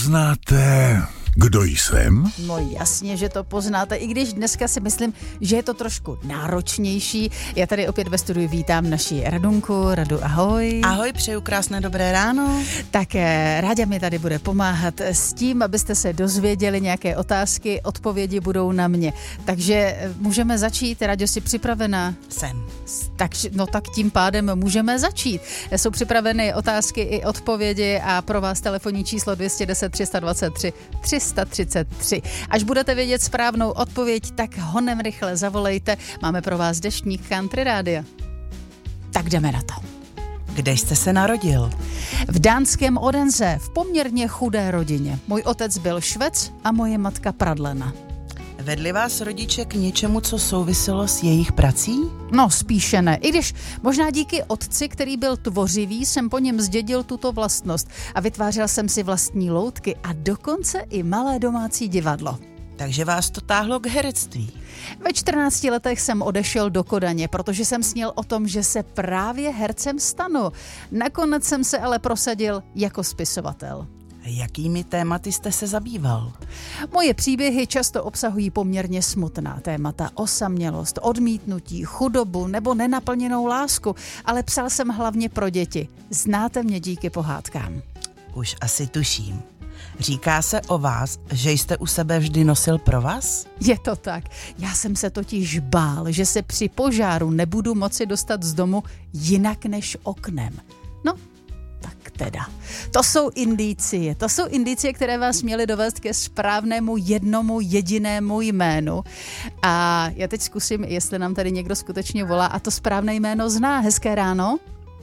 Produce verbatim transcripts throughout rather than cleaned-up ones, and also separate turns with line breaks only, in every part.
poznáte, kdo jsem?
No jasně, že to poznáte, i když dneska si myslím, že je to trošku náročnější. Já tady opět ve studiu vítám naši Radunku. Radu, ahoj.
Ahoj, přeju krásné dobré ráno.
Tak Ráďa mi tady bude pomáhat s tím, abyste se dozvěděli nějaké otázky, odpovědi budou na mě. Takže můžeme začít, Ráďo, jsi připravená?
Jsem.
Tak, no tak tím pádem můžeme začít. Jsou připraveny otázky i odpovědi a pro vás telefonní číslo dvě stě deset, tři sta dvacet tři, tři sta třicet tři. Až budete vědět správnou odpověď, tak honem rychle zavolejte. Máme pro vás deštník Country Rádia. Tak jdeme na to.
Kde jste se narodil?
V dánském Odense, v poměrně chudé rodině. Můj otec byl Švec a moje matka Pradlena.
Vedli vás rodiče k něčemu, co souviselo s jejich prací?
No, spíše ne. I když možná díky otci, který byl tvořivý, jsem po něm zdědil tuto vlastnost a vytvářel jsem si vlastní loutky a dokonce i malé domácí divadlo.
Takže vás to táhlo k herectví.
Ve čtrnácti letech jsem odešel do Kodaně, protože jsem snil o tom, že se právě hercem stanu. Nakonec jsem se ale prosadil jako spisovatel.
Jakými tématy jste se zabýval?
Moje příběhy často obsahují poměrně smutná témata, osamělost, odmítnutí, chudobu nebo nenaplněnou lásku, ale psal jsem hlavně pro děti. Znáte mě díky pohádkám.
Už asi tuším. Říká se o vás, že jste u sebe vždy nosil provaz?
Je to tak. Já jsem se totiž bál, že se při požáru nebudu moci dostat z domu jinak než oknem. No, tak teda. To jsou indicie. To jsou indicie, které vás měly dovést ke správnému jednomu jedinému jménu. A já teď zkusím, jestli nám tady někdo skutečně volá a to správné jméno zná. Hezké ráno.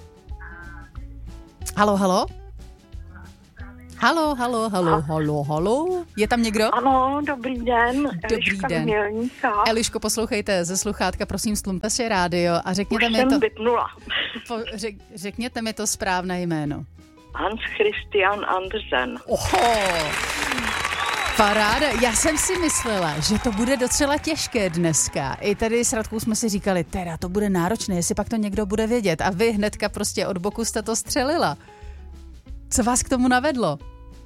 Halo, halo. Halo, halo, halo, halo, halo. Je tam někdo?
Ano, dobrý den.
Dobrý
Eliška
den.
Změlníka.
Eliško, poslouchejte ze sluchátka, prosím, stlumte si rádio a řekněte
Už
mi
jsem
to.
vypnula.
Po, řek, řekněte mi to správné jméno.
Hans Christian Andersen.
Oho! Paráda. Já jsem si myslela, že to bude docela těžké dneska. I tady s Radkou jsme si říkali, teda to bude náročné, jestli pak to někdo bude vědět. A vy hnedka prostě od boku jste to střelila. Co vás k tomu navedlo?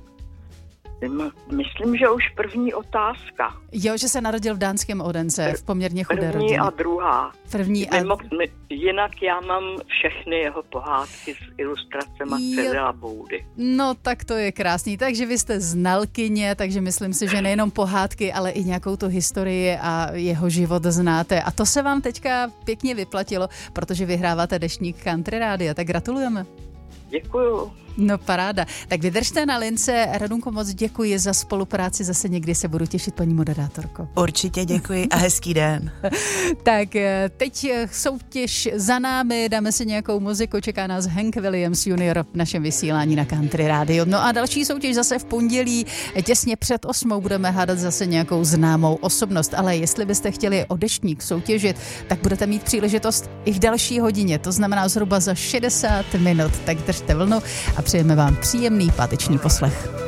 Myslím, že už první otázka.
Jo, že se narodil v dánském Odense, v poměrně chudé
První
rodině.
a druhá.
První a...
Mimo, jinak já mám všechny jeho pohádky s ilustracemi Cyrila Boudy.
No tak to je krásný. Takže vy jste znalkyně, takže myslím si, že nejenom pohádky, ale i nějakou tu historii a jeho život znáte. A to se vám teďka pěkně vyplatilo, protože vyhráváte deštník Country Rádia. Tak gratulujeme.
Děkuju.
No paráda. Tak vydržte na lince. Radunko, moc děkuji za spolupráci. Zase někdy se budu těšit, paní moderátorko.
Určitě děkuji a hezký den.
Tak teď soutěž za námi, dáme si nějakou muziku, čeká nás Hank Williams junior v našem vysílání na Country Radio. No a další soutěž zase v pondělí, těsně před osmou budeme hádat zase nějakou známou osobnost, ale jestli byste chtěli o deštník soutěžit, tak budete mít příležitost i v další hodině, to znamená zhruba za šedesát minut, tak držte vlnu a přejeme vám příjemný páteční poslech.